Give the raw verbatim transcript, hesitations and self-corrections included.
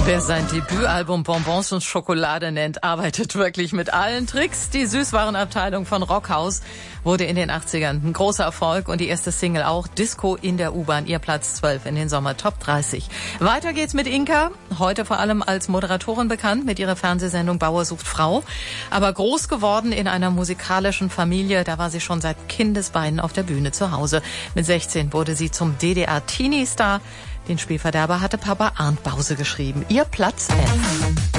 Wer sein Debütalbum Bonbons und Schokolade nennt, arbeitet wirklich mit allen Tricks. Die Süßwarenabteilung von Rockhaus wurde in den achtzigern ein großer Erfolg und die erste Single auch, Disco in der U-Bahn, ihr Platz zwölf in den Sommer Top dreißig. Weiter geht's mit Inka, heute vor allem als Moderatorin bekannt mit ihrer Fernsehsendung Bauer sucht Frau. Aber groß geworden in einer musikalischen Familie, da war sie schon seit Kindesbeinen auf der Bühne zu Hause. Mit sechzehn wurde sie zum D D R-Teenie-Star. Den Spielverderber hatte Papa Arndt Bause geschrieben. Ihr Platz elf.